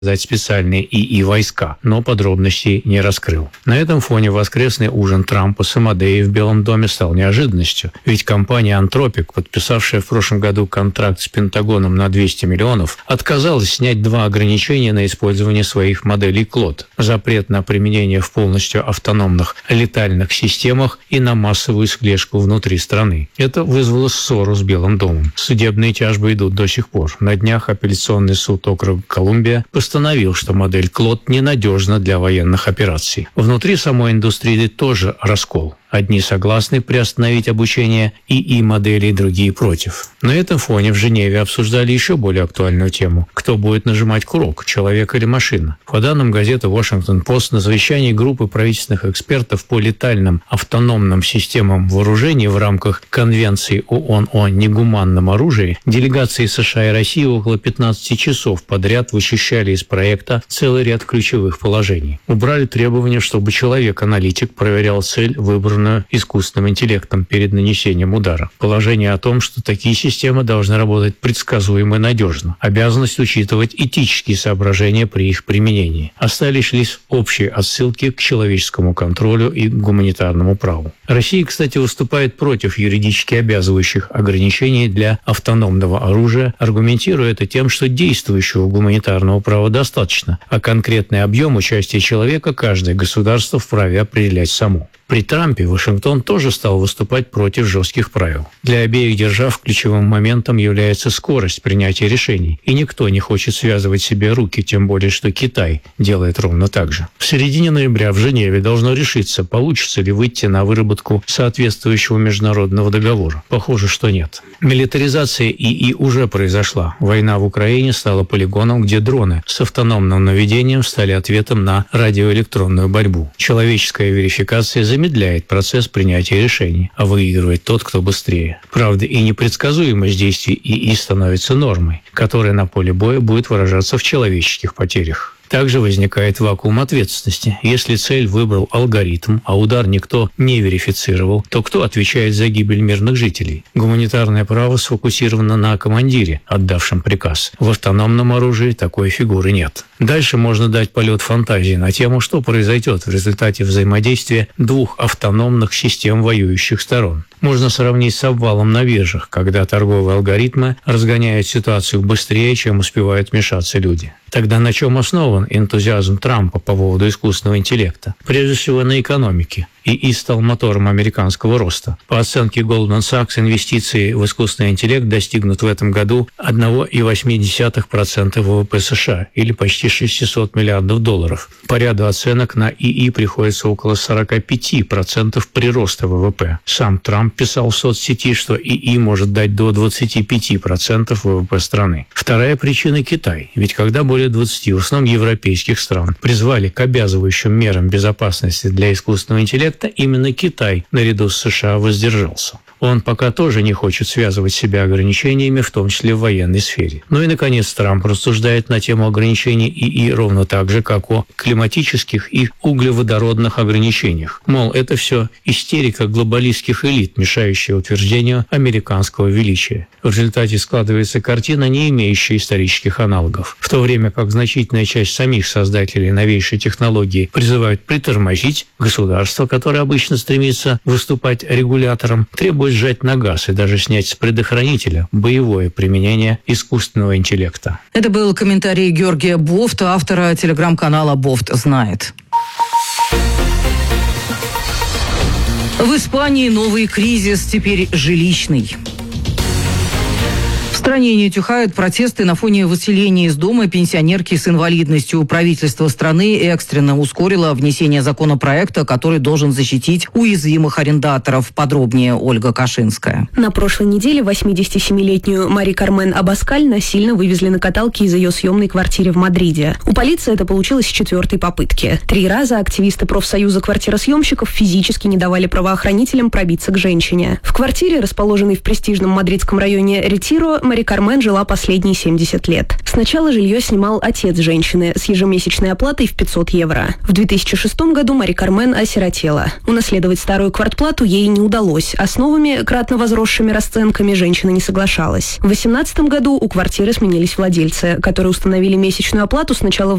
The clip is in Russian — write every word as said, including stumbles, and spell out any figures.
дать специальные ИИ-войска, но подробностей не раскрыл. На этом фоне воскресный ужин Трампа с Амадеей в Белом доме стал неожиданностью, ведь компания Anthropic, подписавшая в прошлом году контракт с Пентагоном на двести миллионов, отказалась снять два ограничения на использование своих моделей Клод: запрет на применение в полностью автономных летальных системах и на массовую слежку внутри страны. Это вызвало ссору с Белым домом. Судебные тяжбы идут до сих пор. На днях апелляционный суд округа Колумбия постановил, что модель Клод ненадежна для военных операций. Внутри самой индустрии тоже раскол. Одни согласны приостановить обучение ИИ-моделей, другие против. На этом фоне в Женеве обсуждали еще более актуальную тему: кто будет нажимать курок, человек или машина. По данным газеты Washington Post, на совещании группы правительственных экспертов по летальным автономным системам вооружений в рамках Конвенции ООН о негуманном оружии делегации США и России около пятнадцати часов подряд вычищали из проекта целый ряд ключевых положений. Убрали требование, чтобы человек-аналитик проверял цель, выбранную искусственным интеллектом перед нанесением удара. Положение о том, что такие системы должны работать предсказуемо и надежно. Обязанность учитывать этические соображения при их применении. Остались лишь общие отсылки к человеческому контролю и гуманитарному праву. Россия, кстати, выступает против юридически обязывающих ограничений для автономного оружия, аргументируя это тем, что действующего гуманитарного права достаточно, а конкретный объем участия человека каждое государство вправе определять само. При Трампе Вашингтон тоже стал выступать против жестких правил. Для обеих держав ключевым моментом является скорость принятия решений, и никто не хочет связывать себе руки, тем более что Китай делает ровно так же. В середине ноября в Женеве должно решиться, получится ли выйти на выработку соответствующего международного договора. Похоже, что нет. Милитаризация ИИ уже произошла. Война в Украине стала полигоном, где дроны с автономным наведением стали ответом на радиоэлектронную борьбу. Человеческая верификация замедляет процесс принятия решений, а выигрывает тот, кто быстрее. Правда, и непредсказуемость действий ИИ становится нормой, которая на поле боя будет выражаться в человеческих потерях. Также возникает вакуум ответственности. Если цель выбрал алгоритм, а удар никто не верифицировал, то кто отвечает за гибель мирных жителей? Гуманитарное право сфокусировано на командире, отдавшем приказ. В автономном оружии такой фигуры нет. Дальше можно дать полет фантазии на тему, что произойдет в результате взаимодействия двух автономных систем воюющих сторон. Можно сравнить с обвалом на биржах, когда торговые алгоритмы разгоняют ситуацию быстрее, чем успевают вмешаться люди. Тогда на чем основан энтузиазм Трампа по поводу искусственного интеллекта? Прежде всего на экономике. ИИ стал мотором американского роста. По оценке Goldman Sachs, инвестиции в искусственный интеллект достигнут в этом году одна целая восемь десятых процента ВВП США, или почти шестьсот миллиардов долларов. По ряду оценок на ИИ приходится около сорок пять процентов прироста ВВП. Сам Трамп писал в соцсети, что ИИ может дать до двадцати пяти процентов ВВП страны. Вторая причина – Китай. Ведь когда более двадцати, в основном европейских стран, призвали к обязывающим мерам безопасности для искусственного интеллекта, именно Китай наряду с США воздержался. Он пока тоже не хочет связывать себя ограничениями, в том числе в военной сфере. Ну и, наконец, Трамп рассуждает на тему ограничений ИИ ровно так же, как о климатических и углеводородных ограничениях. Мол, это все истерика глобалистских элит, мешающая утверждению американского величия. В результате складывается картина, не имеющая исторических аналогов. В то время как значительная часть самих создателей новейшей технологии призывают притормозить, государство, которое обычно стремится выступать регулятором, требует сжать на газ и даже снять с предохранителя боевое применение искусственного интеллекта. Это был комментарий Георгия Бофта, автора телеграм-канала «Бофт знает». В Испании новый кризис, теперь жилищный. В стране не утихают протесты на фоне выселения из дома пенсионерки с инвалидностью. Правительство страны экстренно ускорило внесение законопроекта, который должен защитить уязвимых арендаторов. Подробнее Ольга Кашинская. На прошлой неделе восьмидесятисемилетнюю Мари Кармен Абаскаль насильно вывезли на каталке из ее съемной квартиры в Мадриде. У полиции это получилось с четвертой попытки. Три раза активисты профсоюза квартиросъемщиков физически не давали правоохранителям пробиться к женщине. В квартире, расположенной в престижном мадридском районе Ретиро, Мари Мари Кармен жила последние семьдесят лет. Сначала жилье снимал отец женщины с ежемесячной оплатой в пятьсот евро. В две тысячи шестом году Мари Кармен осиротела. Унаследовать старую квартплату ей не удалось, а с новыми, кратно возросшими расценками женщина не соглашалась. В две тысячи восемнадцатом году у квартиры сменились владельцы, которые установили месячную оплату сначала в